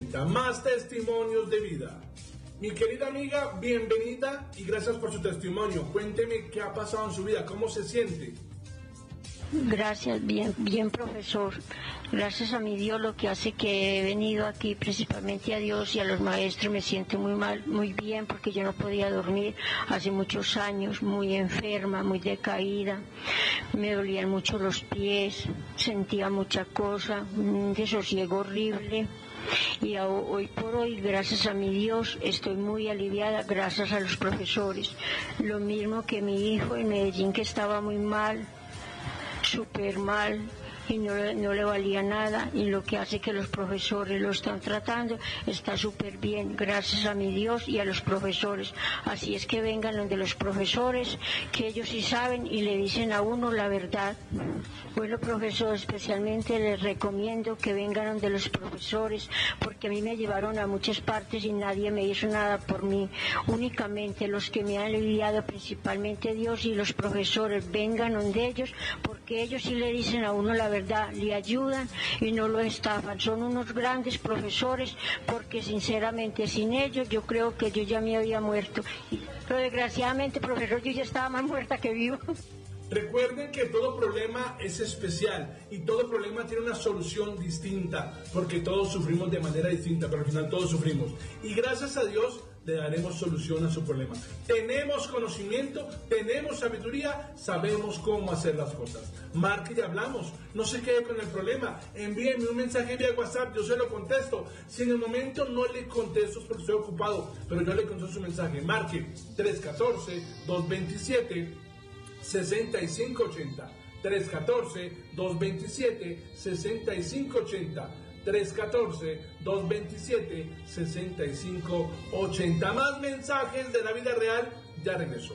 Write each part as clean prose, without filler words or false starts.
6580. Más testimonios de vida. Mi querida amiga, bienvenida y gracias por su testimonio. Cuénteme qué ha pasado en su vida, cómo se siente. Gracias, bien profesor. Gracias a mi Dios, lo que hace que he venido aquí, principalmente a Dios y a los maestros, me siento muy bien, porque yo no podía dormir hace muchos años, muy enferma, muy decaída, me dolían mucho los pies, sentía mucha cosa, un desosiego horrible. Y hoy por hoy, gracias a mi Dios, estoy muy aliviada, gracias a los profesores. Lo mismo que mi hijo en Medellín, que estaba muy mal, súper mal, y no le valía nada, y lo que hace que los profesores lo están tratando está súper bien, gracias a mi Dios y a los profesores. Así es que vengan donde los profesores, que ellos sí saben y le dicen a uno la verdad. Bueno, profesor, especialmente les recomiendo que vengan donde los profesores, porque a mí me llevaron a muchas partes y nadie me hizo nada por mí. Únicamente los que me han aliviado, principalmente Dios y los profesores, vengan donde ellos, porque ellos sí le dicen a uno la verdad, le ayudan y no lo estafan. Son unos grandes profesores, porque sinceramente sin ellos yo creo que yo ya me había muerto. Pero desgraciadamente, profesor, yo ya estaba más muerta que viva. Recuerden que todo problema es especial y todo problema tiene una solución distinta, porque todos sufrimos de manera distinta, pero al final todos sufrimos. Y gracias a Dios le daremos solución a su problema. Tenemos conocimiento, tenemos sabiduría, sabemos cómo hacer las cosas. Marque y hablamos, no se quede con el problema, envíenme un mensaje vía WhatsApp, yo se lo contesto. Si en el momento no le contesto es porque estoy ocupado, pero yo le contesto su mensaje. Marque 314-227-6580, 314-227-6580, 314-227-6580. Más mensajes de la vida real, ya regresó.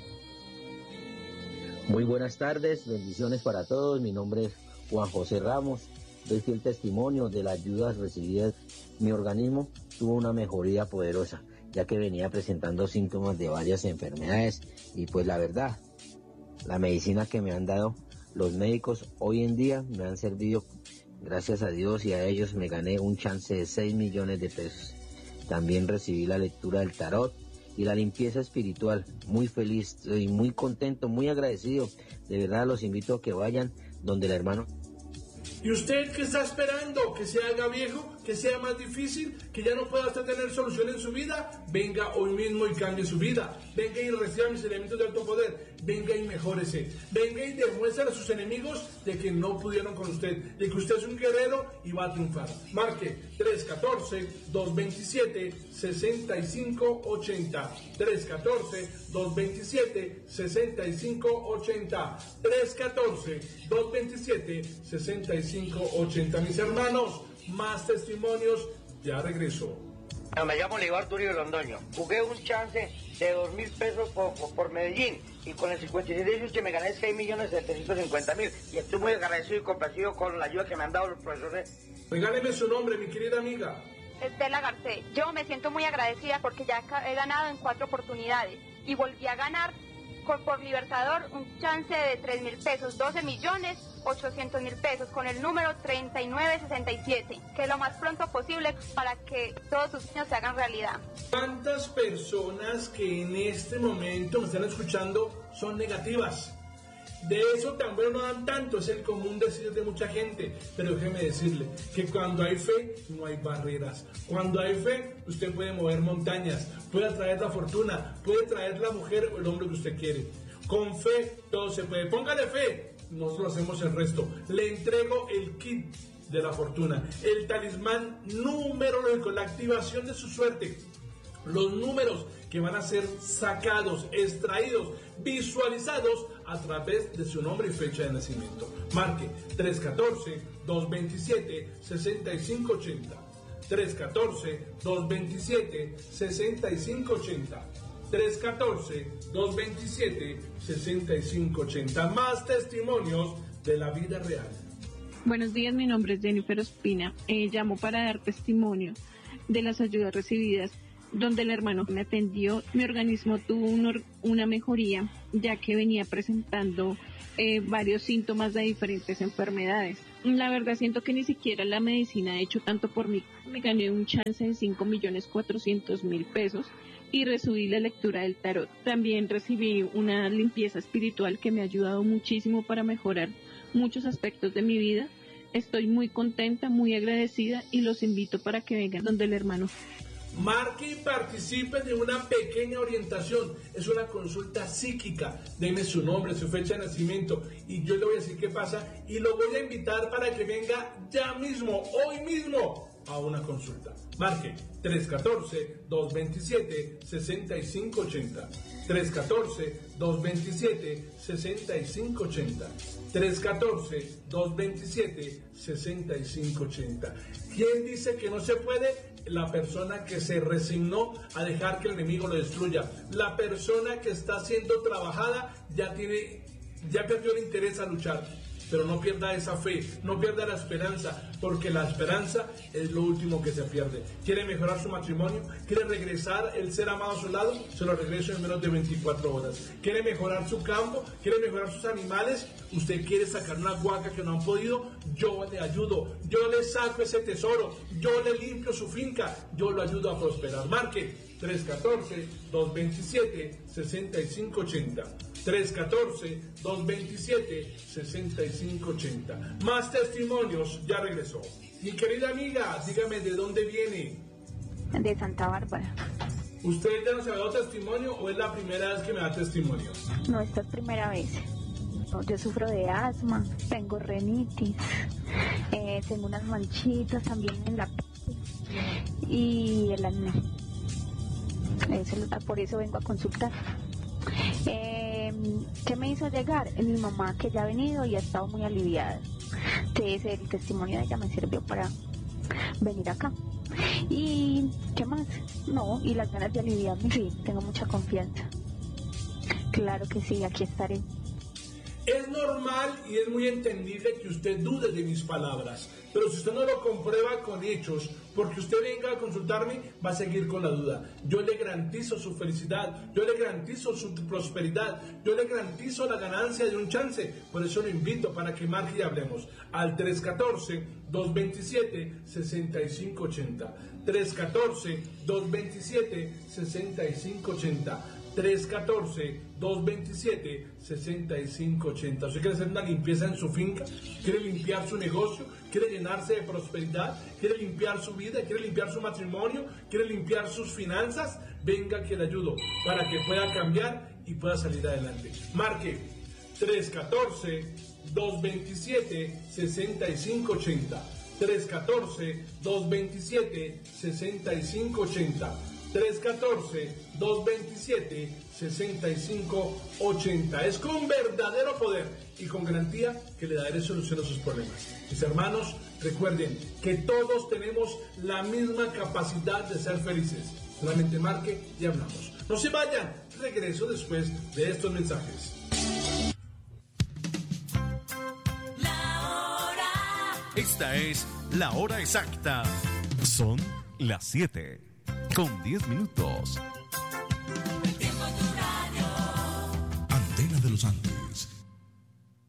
Muy buenas tardes, bendiciones para todos. Mi nombre es Juan José Ramos. Doy fiel testimonio de las ayudas recibidas. Mi organismo tuvo una mejoría poderosa, ya que venía presentando síntomas de varias enfermedades, y pues la verdad, la medicina que me han dado los médicos hoy en día me han servido. Gracias a Dios y a ellos me gané un chance de 6 millones de pesos. También recibí la lectura del tarot y la limpieza espiritual. Muy feliz, estoy muy contento, muy agradecido. De verdad los invito a que vayan donde el hermano. ¿Y usted qué está esperando? ¿Que se haga viejo? ¿Que sea más difícil? ¿Que ya no pueda usted tener solución en su vida? Venga hoy mismo y cambie su vida. Venga y reciba mis elementos de alto poder. Venga y mejórese. Venga y demuestre a sus enemigos de que no pudieron con usted, de que usted es un guerrero y va a triunfar. Marque 314-227-6580, 314-227-6580, 314-227-6580. Mis hermanos, más testimonios, ya regreso. Me llamo Libar Turio Londoño. Jugué un chance de 2.000 pesos por Medellín, y con el 56 que me gané 6.750.000, y estoy muy agradecido y complacido con la ayuda que me han dado los profesores. Regáleme su nombre, mi querida amiga. Estela Garcés. Yo me siento muy agradecida porque ya he ganado en 4 oportunidades y volví a ganar por Libertador un chance de 3.000 pesos, 12.800.000 pesos, con el número 3967, que lo más pronto posible para que todos sus sueños se hagan realidad. ¿Cuántas personas que en este momento me están escuchando son negativas? De eso tan bueno no dan tanto, es el común decir de mucha gente, pero déjeme decirle que cuando hay fe no hay barreras. Cuando hay fe usted puede mover montañas, puede atraer la fortuna, puede traer la mujer o el hombre que usted quiere. Con fe todo se puede. Póngale fe, nosotros hacemos el resto. Le entrego el kit de la fortuna, el talismán numerológico, la activación de su suerte, los números que van a ser sacados, extraídos, visualizados a través de su nombre y fecha de nacimiento. Marque 314-227-6580, 314-227-6580, 314-227-6580. Más testimonios de la vida real. Buenos días, mi nombre es Jennifer Ospina. Llamo para dar testimonio de las ayudas recibidas, donde el hermano me atendió. Mi organismo tuvo una mejoría, ya que venía presentando varios síntomas de diferentes enfermedades. La verdad siento que ni siquiera la medicina ha hecho tanto por mí. Me gané un chance de 5.400.000 pesos y recibí la lectura del tarot. También recibí una limpieza espiritual que me ha ayudado muchísimo para mejorar muchos aspectos de mi vida. Estoy muy contenta, muy agradecida y los invito para que vengan donde el hermano. Marque y participe de una pequeña orientación. Es una consulta psíquica. Deme su nombre, su fecha de nacimiento y yo le voy a decir qué pasa y lo voy a invitar para que venga ya mismo, hoy mismo, a una consulta. Marque 314-227-6580. 314-227-6580. 314-227-6580. ¿Quién dice que no se puede? La persona que se resignó a dejar que el enemigo lo destruya. La persona que está siendo trabajada ya perdió el interés a luchar. Pero no pierda esa fe, no pierda la esperanza, porque la esperanza es lo último que se pierde. ¿Quiere mejorar su matrimonio? ¿Quiere regresar el ser amado a su lado? Se lo regreso en menos de 24 horas. ¿Quiere mejorar su campo? ¿Quiere mejorar sus animales? ¿Usted quiere sacar una guaca que no han podido? Yo le ayudo, yo le saco ese tesoro, yo le limpio su finca, yo lo ayudo a prosperar. Marque 314-227-6580. 314-227-6580. Más testimonios, ya regresó. Mi querida amiga, dígame de dónde viene. De Santa Bárbara. ¿Usted ya nos ha dado testimonio o es la primera vez que me da testimonio? No, esta es primera vez. Yo sufro de asma, tengo rinitis, tengo unas manchitas también en la piel y el acné. Por eso vengo a consultar. ¿Qué me hizo llegar? Mi mamá, que ya ha venido y ha estado muy aliviada. Entonces el testimonio de ella me sirvió para venir acá. ¿Y qué más? No, y las ganas de aliviarme, sí, tengo mucha confianza. Claro que sí, aquí estaré. Es normal y es muy entendible que usted dude de mis palabras, pero si usted no lo comprueba con hechos, porque usted venga a consultarme, va a seguir con la duda. Yo le garantizo su felicidad, yo le garantizo su prosperidad, yo le garantizo la ganancia de un chance. Por eso lo invito para que marque y hablemos al 314-227-6580. 314-227-6580. 314-227-6580. ¿Usted quiere hacer una limpieza en su finca? ¿Quiere limpiar su negocio? ¿Quiere llenarse de prosperidad? ¿Quiere limpiar su vida? ¿Quiere limpiar su matrimonio? ¿Quiere limpiar sus finanzas? Venga que le ayudo para que pueda cambiar y pueda salir adelante. Marque 314-227-6580. 314-227-6580. 314-227-6580. Es con verdadero poder y con garantía que le daré solución a sus problemas. Mis hermanos, recuerden que todos tenemos la misma capacidad de ser felices. Solamente marque y hablamos. No se vayan, regreso después de estos mensajes. La hora. Esta es la hora exacta. Son las 7:10. Antena de los Santos.